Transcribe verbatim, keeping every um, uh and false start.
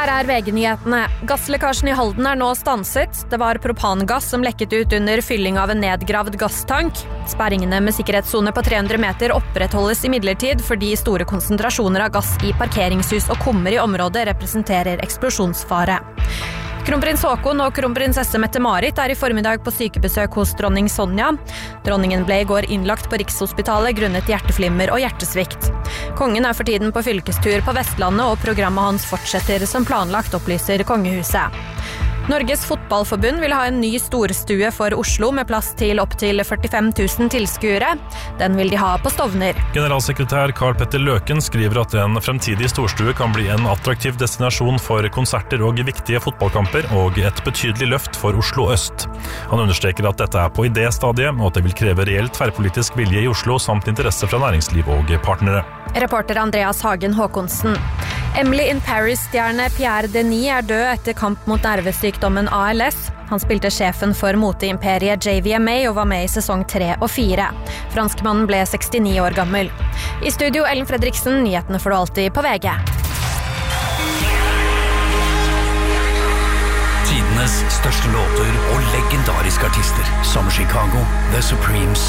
Her er V G-nyhetene. Gasslekkasjen i Halden er nå stanset. Det var propangass som lekket ut under fylling av en nedgravd gasstank. Sperringene med sikkerhetssone på tre hundre meter opprettholdes i midlertid fordi store konsentrasjoner av gass i parkeringshus og kummer i området representerer eksplosjonsfare. Kronprins Haakon og kronprinsesse Mette-Marit er i formiddag på sykebesøk hos dronning Sonja. Dronningen ble i går innlagt på Rikshospitalet grunnet hjerteflimmer og hjertesvikt. Kongen er for tiden på fylkestur på Vestlandet, og programmet hans fortsetter som planlagt, opplyser kongehuset. Norges fotballforbund vil ha en ny storstue for Oslo med plass til opp til førtifem tusen tilskuere. Den vil de ha på Stovner. Generalsekretær Karl Petter Løken skriver at en fremtidig storstue kan bli en attraktiv destinasjon for konserter og viktige fotballkamper, og et betydelig løft for Oslo Øst. Han understreker at dette er på idéstadiet, og at det vil kreve reelt tverrpolitisk vilje i Oslo samt interesse fra næringsliv og partnere. Reporter Andreas Hagen Håkonsen. Emily in Paris-stjerne Pierre Denis er død etter kamp mot nervesykdommen A L S. Han spilte sjefen for moteimperiet J V M A og var med i sesong tre og fire. Franskmannen ble sekstini år gammel. I studio Ellen Fredriksen, nyhetene får du alltid på V G. Tidenes største låter og legendariske artister, som Chicago, The Supremes